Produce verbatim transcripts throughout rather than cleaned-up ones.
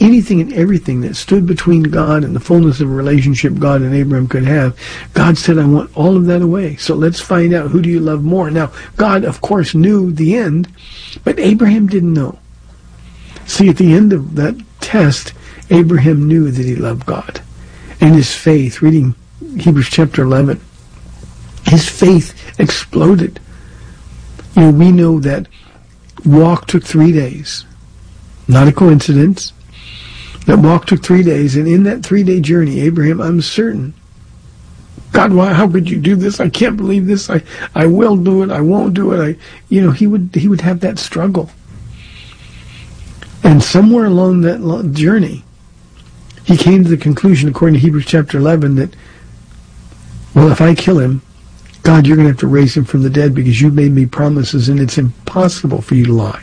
anything and everything that stood between God and the fullness of a relationship God and Abraham could have, God said, I want all of that away. So let's find out, who do you love more? Now, God, of course, knew the end, but Abraham didn't know. See, at the end of that test, Abraham knew that he loved God. And his faith, reading Hebrews chapter eleven, his faith exploded. You know, we know that walk took three days. Not a coincidence. That walk took three days, and in that three-day journey, Abraham, I'm certain, God, why, how could you do this? I can't believe this. I, I will do it. I won't do it. I, you know, he would he would have that struggle. And somewhere along that journey, he came to the conclusion, according to Hebrews chapter eleven, that, well, if I kill him, God, you're going to have to raise him from the dead because you made me promises and it's impossible for you to lie.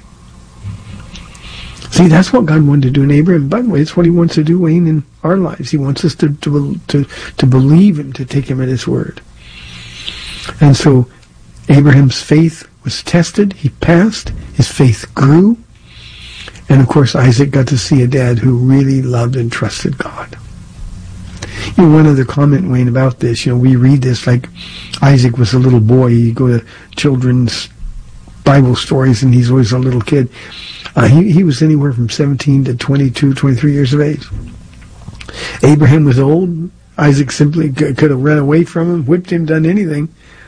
See, that's what God wanted to do in Abraham. By the way, it's what he wants to do, Wayne, in our lives. He wants us to, to, to, to believe him, to take him at his word. And so Abraham's faith was tested. He passed. His faith grew. And, of course, Isaac got to see a dad who really loved and trusted God. You know, one other comment, Wayne, about this, you know, we read this like Isaac was a little boy. You go to children's Bible stories and he's always a little kid. Uh, he, he was anywhere from seventeen to twenty-two, twenty-three years of age. Abraham was old. Isaac simply c- could have run away from him, whipped him, done anything.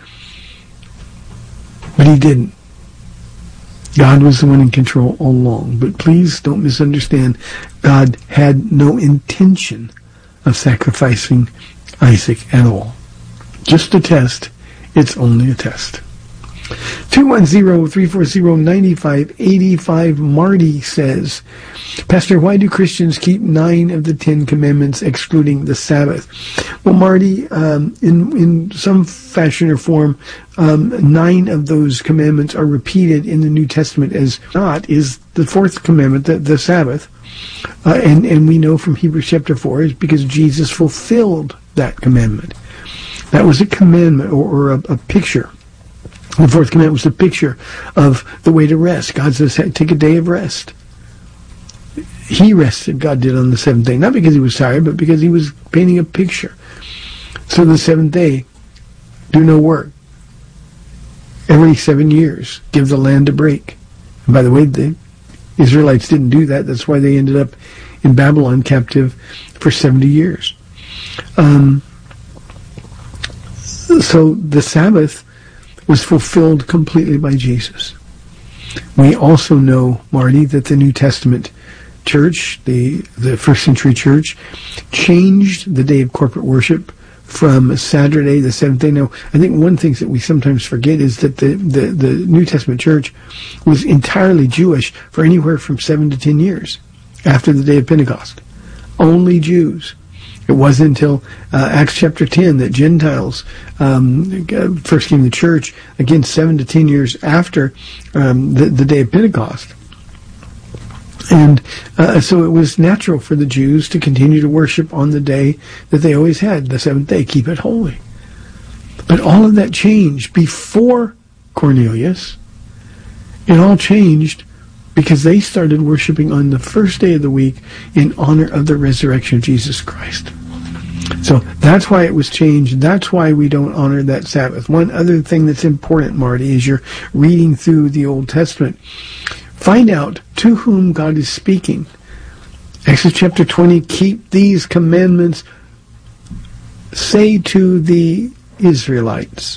But he didn't. God was the one in control all along. But please don't misunderstand. God had no intention of sacrificing Isaac at all. Just a test. It's only a test. two one zero, three four zero, nine five eight five. Marty says, Pastor, why do Christians keep nine of the Ten Commandments excluding the Sabbath? Well, Marty, um, in, in some fashion or form, um, nine of those commandments are repeated in the New Testament as not is the fourth commandment, the, the Sabbath. Uh, and, and we know from Hebrews chapter four is because Jesus fulfilled that commandment. That was a commandment or, or a, a picture. The fourth commandment was a picture of the way to rest. God says, take a day of rest. He rested, God did, on the seventh day. Not because he was tired, but because he was painting a picture. So the seventh day, do no work. Every seven years, give the land a break. And by the way, the Israelites didn't do that. That's why they ended up in Babylon captive for seventy years. Um, so the Sabbath was fulfilled completely by Jesus. We also know, Marty, that the New Testament church, the, the first century church, changed the day of corporate worship from Saturday, the seventh day. Now, I think one thing that we sometimes forget is that the, the, the New Testament church was entirely Jewish for anywhere from seven to ten years after the day of Pentecost. Only Jews. It wasn't until uh, Acts chapter ten that Gentiles um, first came to church, again, seven to ten years after um, the, the day of Pentecost. And uh, so it was natural for the Jews to continue to worship on the day that they always had, the seventh day, keep it holy. But all of that changed before Cornelius. It all changed because they started worshiping on the first day of the week in honor of the resurrection of Jesus Christ. So that's why it was changed. That's why we don't honor that Sabbath. One other thing that's important, Marty, is you're reading through the Old Testament. Find out to whom God is speaking. Exodus chapter twenty, keep these commandments. Say to the Israelites.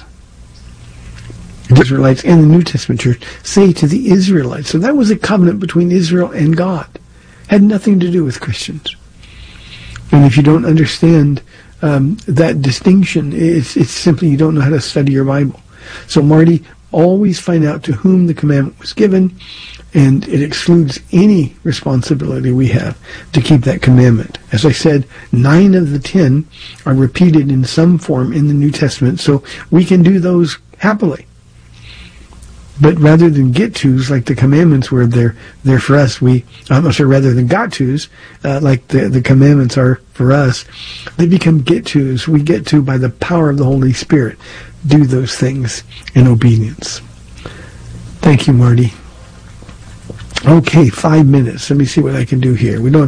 The Israelites and the New Testament church say to the Israelites. So that was a covenant between Israel and God. Had nothing to do with Christians. And if you don't understand um, that distinction, it's, it's simply you don't know how to study your Bible. So Marty, always find out to whom the commandment was given, and it excludes any responsibility we have to keep that commandment. As I said, nine of the ten are repeated in some form in the New Testament, so we can do those happily. But rather than get-tos, like the commandments were there, there for us, we, I'm sorry, rather than got-tos, uh, like the, the commandments are for us, they become get-tos. We get to, by the power of the Holy Spirit, do those things in obedience. Thank you, Marty. Okay, five minutes. Let me see what I can do here. We don't